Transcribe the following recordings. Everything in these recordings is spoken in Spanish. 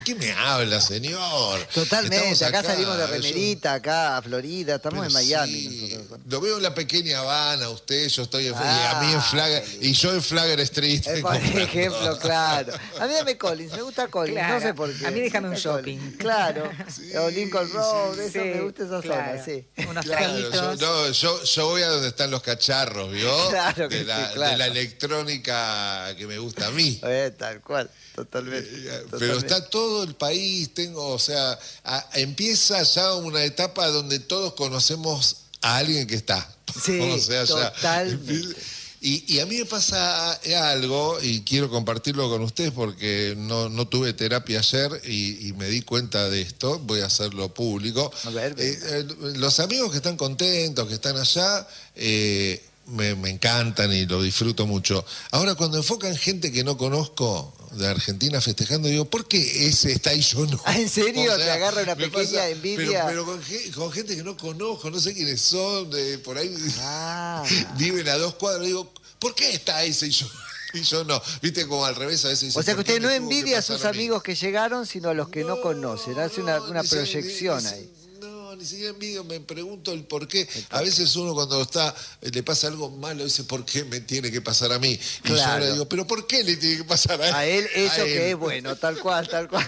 ¿Qué me habla, señor? Totalmente, acá salimos de remerita, acá a Florida, estamos en Miami. Sí, nosotros. lo veo en la pequeña Habana, usted, yo estoy en, y a mí en Flagler, y yo en Flagler Street. Por ejemplo, claro. A mí dame Collins, me gusta Collins, Claro. no sé por qué. A mí déjame un shopping. Claro, Sí, o Lincoln Road, sí, eso sí, me gusta esa claro. zona, sí. Unos Claro, traguitos. yo voy a donde están los cacharros, ¿vio? Claro que de la, sí, claro. de la electrónica que me gusta a mí. Tal cual, totalmente. Pero está todo el país, o sea, empieza ya una etapa donde todos conocemos a alguien que está. Sí, o sea, totalmente. Y a mí me pasa algo, y quiero compartirlo con ustedes porque no tuve terapia ayer y me di cuenta de esto, voy a hacerlo público. A ver, los amigos que están contentos, que están allá, me encantan y lo disfruto mucho. Ahora, cuando enfocan gente que no conozco de Argentina festejando, digo, ¿por qué ese está y yo no? ¿En serio? O sea, ¿Te agarra una me pequeña envidia? Pero con gente que no conozco, no sé quiénes son, por ahí viven a 2 cuadras, digo, ¿por qué está ese y yo no? Viste, como al revés a veces dicen, O sea que ¿por qué usted no me tuvo que envidia a pasar sus a mí? amigos que llegaron, sino a los que no conocen. Hace una ni proyección siquiera- ahí. No, ni siquiera envidio, me pregunto el por qué. A veces uno cuando le pasa algo malo dice, ¿por qué me tiene que pasar a mí? Y yo Claro. ahora digo, ¿pero por qué le tiene que pasar a él? A él, eso A que él. es bueno, tal cual, tal cual.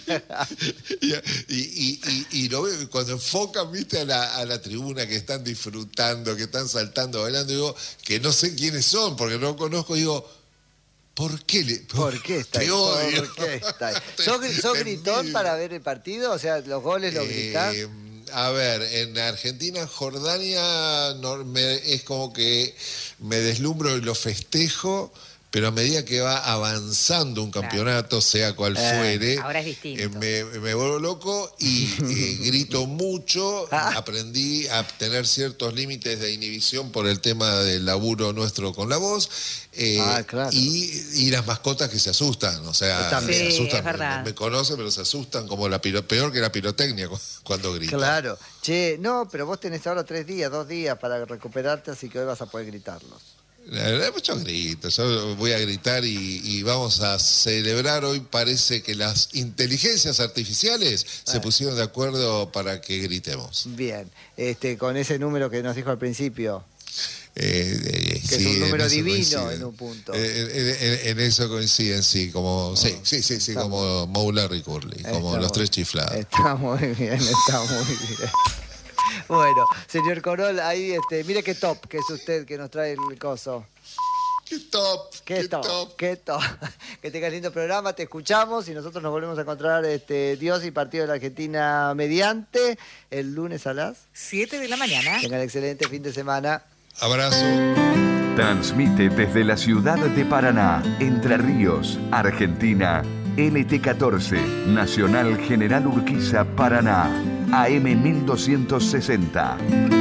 Y lo veo, y cuando enfocan, viste, a la tribuna que están disfrutando, que están saltando, bailando, digo, que no sé quiénes son, porque no conozco, digo, ¿por qué ¿Por qué está ahí? te odio? ¿Por qué está ahí? ¿Sos gritón envidio. para ver el partido? O sea, los goles los gritás. A ver, en Argentina, Jordania, es como que me deslumbro y lo festejo, pero a medida que va avanzando un campeonato, sea cual fuere, ahora es distinto. me vuelvo loco y grito mucho. Aprendí a tener ciertos límites de inhibición por el tema del laburo nuestro con la voz. Claro. Y las mascotas que se asustan, o sea, También. se Sí, asustan, es verdad. me conocen, pero se asustan como peor que la pirotecnia cuando gritan. Claro. Che, no, pero vos tenés ahora 3 días, 2 días para recuperarte, así que hoy vas a poder gritarlos. La verdad, muchos gritos. Yo voy a gritar y vamos a celebrar. Hoy parece que las inteligencias artificiales se pusieron de acuerdo para que gritemos. Bien, con ese número que nos dijo al principio, Que que es un número divino en un punto. En eso coinciden, sí, como como Moe, y Curly, como los 3 chiflados. Está muy bien, está muy bien. Bueno, señor Corol, ahí mire qué top que es usted que nos trae el coso. ¡Qué top! Qué top. Que tengas lindo programa, te escuchamos y nosotros nos volvemos a encontrar Dios y partido de la Argentina mediante el lunes a las 7 de la mañana. Tengan excelente fin de semana. Abrazo. Transmite desde la ciudad de Paraná, Entre Ríos, Argentina, LT14, Nacional General Urquiza, Paraná, AM 1260.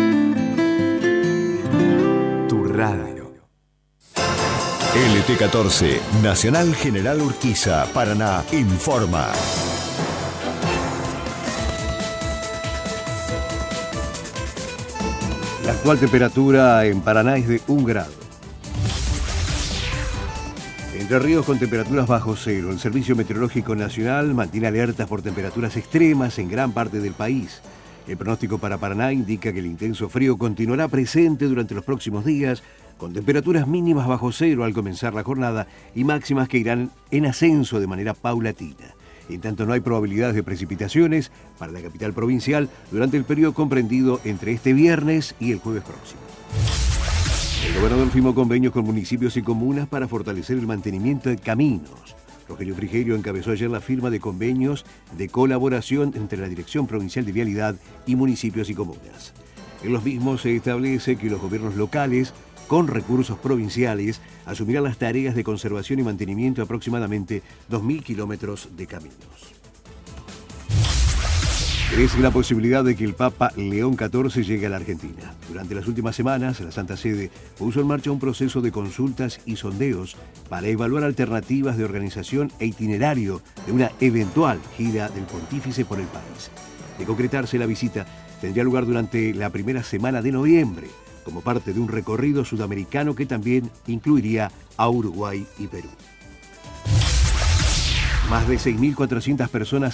Tu radio. LT14, Nacional General Urquiza, Paraná, informa. La actual temperatura en Paraná es de 1 grado. Entre Ríos con temperaturas bajo cero. El Servicio Meteorológico Nacional mantiene alertas por temperaturas extremas en gran parte del país. El pronóstico para Paraná indica que el intenso frío continuará presente durante los próximos días, con temperaturas mínimas bajo cero al comenzar la jornada y máximas que irán en ascenso de manera paulatina. En tanto, no hay probabilidades de precipitaciones para la capital provincial durante el periodo comprendido entre este viernes y el jueves próximo. El gobernador firmó convenios con municipios y comunas para fortalecer el mantenimiento de caminos. Rogelio Frigerio encabezó ayer la firma de convenios de colaboración entre la Dirección Provincial de Vialidad y municipios y comunas. En los mismos se establece que los gobiernos locales, con recursos provinciales, asumirán las tareas de conservación y mantenimiento de aproximadamente 2.000 kilómetros de caminos. Crece la posibilidad de que el Papa León XIV llegue a la Argentina. Durante las últimas semanas, la Santa Sede puso en marcha un proceso de consultas y sondeos para evaluar alternativas de organización e itinerario de una eventual gira del pontífice por el país. De concretarse la visita, tendría lugar durante la primera semana de noviembre, como parte de un recorrido sudamericano que también incluiría a Uruguay y Perú. Más de 6.400 personas